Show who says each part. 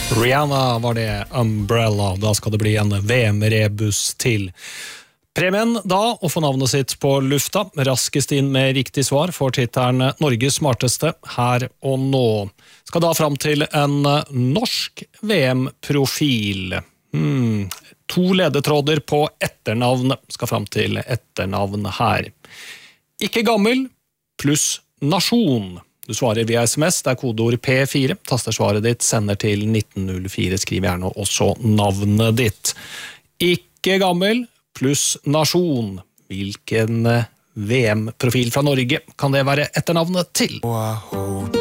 Speaker 1: Rihanna var det, Umbrella. Da skal det bli en VM-rebus til. Premien da, å få navnet sitt på lufta, raskest inn med riktig svar, får tittelen Norges smarteste her og nå. Skal da fram til en norsk VM-profil. 2 ledetråder på etternavn, skal fram til etternavn her. Ikke gammel, pluss nasjon. Du svarer via SMS, det er kodeord P4. Tastersvaret ditt sender til 1904. Skriv gjerne også navnet ditt. Ikke gammel, pluss nasjon. Hvilken VM-profil fra Norge kan det være etternavnet til?